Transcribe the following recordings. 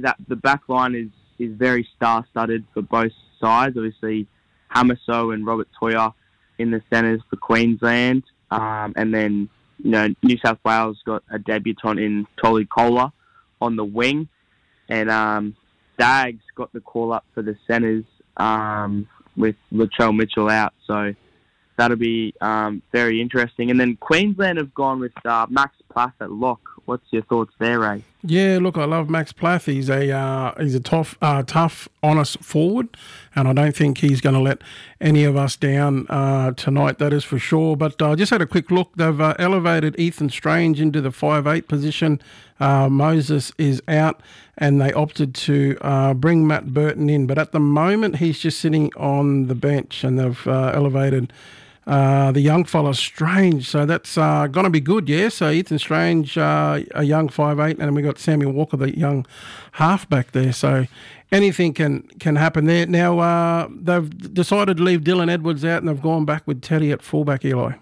that the back line is very star-studded for both sides. Obviously, Hamiso and Robert Toya in the centres for Queensland. And then, New South Wales got a debutant in Tolly Kohler on the wing. And Stags got the call-up for the centres with Latrell Mitchell out. So that'll be very interesting. And then Queensland have gone with Max Plath at lock. What's your thoughts there, Ray? Yeah, look, I love Max Plath. He's a tough, honest forward, and I don't think he's going to let any of us down tonight, that is for sure. But I just had a quick look. They've elevated Ethan Strange into the 5'8" position. Moses is out, and they opted to bring Matt Burton in. But at the moment, he's just sitting on the bench, and they've elevated the young fella Strange, so that's going to be good, yeah. So Ethan Strange, a young 5'8", and we got Samuel Walker, the young halfback there. So anything can happen there. Now they've decided to leave Dylan Edwards out, and they've gone back with Teddy at fullback. Eli.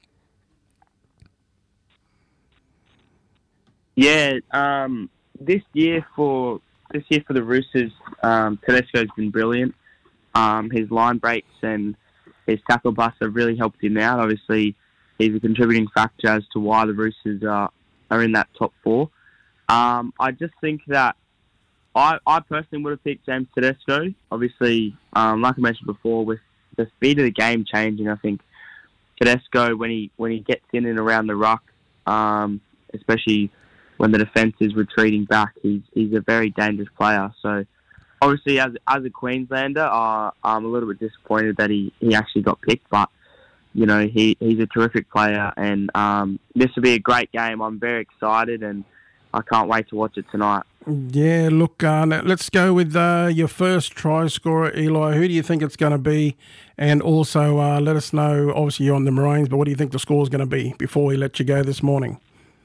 Yeah, this year for the Roosters, Tedesco's been brilliant. His line breaks and his tackle busts have really helped him out. Obviously, he's a contributing factor as to why the Roosters are in that top four. I just think that I personally would have picked James Tedesco. Obviously, like I mentioned before, with the speed of the game changing, I think Tedesco, when he gets in and around the ruck, especially when the defence is retreating back, he's a very dangerous player. So obviously, as a Queenslander, I'm a little bit disappointed that he actually got picked, but he's a terrific player, and this will be a great game. I'm very excited, and I can't wait to watch it tonight. Yeah, look, let's go with your first try scorer, Eli. Who do you think it's going to be? And also let us know, obviously you're on the Maroons, but what do you think the score's going to be before we let you go this morning?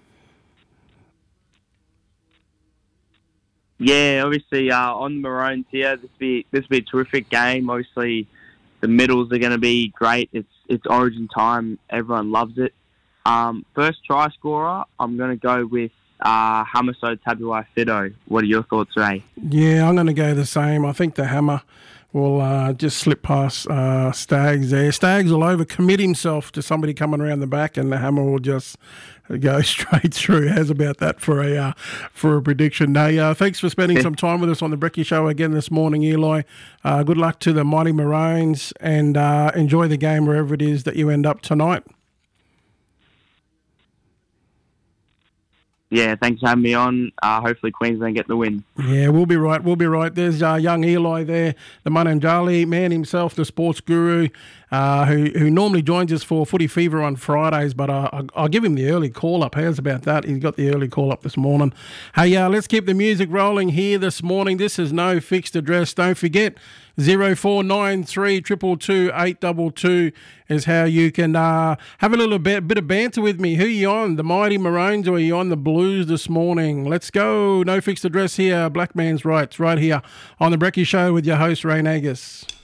Yeah, obviously on the Maroons here, this will be a terrific game. Obviously, the middles are going to be great. It's Origin time. Everyone loves it. First try scorer, I'm going to go with Hamiso Tabuai-Fidow. What are your thoughts, Ray? Yeah, I'm going to go the same. I think the Hammer will just slip past Stags there. Stags will overcommit himself to somebody coming around the back, and the Hammer will just go straight through. How's about that for a prediction? Now, thanks for spending some time with us on the Brekkie Show again this morning, Eli. Good luck to the mighty Maroons, and enjoy the game wherever it is that you end up tonight. Yeah, thanks for having me on. Hopefully Queensland get the win. Yeah, we'll be right. We'll be right. There's young Eli there, the Mununjali man himself, the sports guru, who normally joins us for Footy Fever on Fridays, but I'll give him the early call-up. How's about that? He's got the early call-up this morning. Hey, let's keep the music rolling here this morning. This is No Fixed Address. Don't forget, 0493 222 822 is how you can have a little bit of banter with me. Who are you on, the Mighty Maroons, or are you on the Blues this morning? Let's go. No Fixed Address here. Black Man's Rights right here on the Brekkie Show with your host, Ray Nagus.